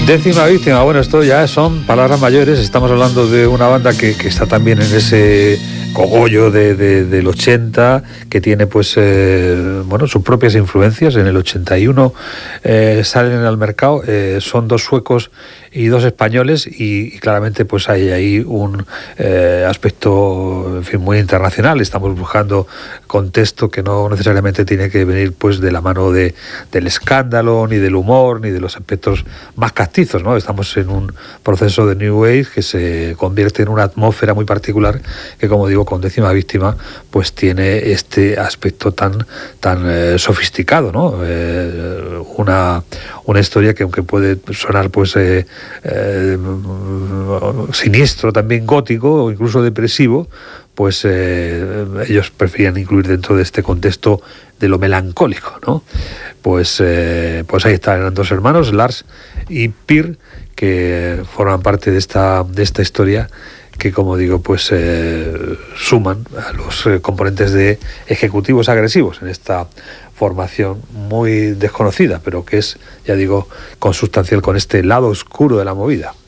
Décima víctima, bueno, esto ya son palabras mayores. Estamos hablando de una banda que está también en ese cogollo del 80, que tiene pues bueno, sus propias influencias. En el 81 salen al mercado, son dos suecos y dos españoles, y claramente pues hay ahí un aspecto, en fin, muy internacional. Estamos buscando contexto que no necesariamente tiene que venir pues de la mano del escándalo, ni del humor, ni de los aspectos más castizos, ¿no? Estamos en un proceso de New Age que se convierte en una atmósfera muy particular, que, como digo, con Décima Víctima pues tiene este aspecto tan sofisticado, ¿no? Una historia que, aunque puede sonar pues siniestro, también gótico o incluso depresivo, pues ellos prefieren incluir dentro de este contexto de lo melancólico, ¿no? Pues ahí están, eran dos hermanos, Lars y Per, que forman parte de esta historia, que, como digo, pues suman a los componentes de ejecutivos agresivos en esta formación muy desconocida, pero que es, ya digo, consustancial con este lado oscuro de la movida.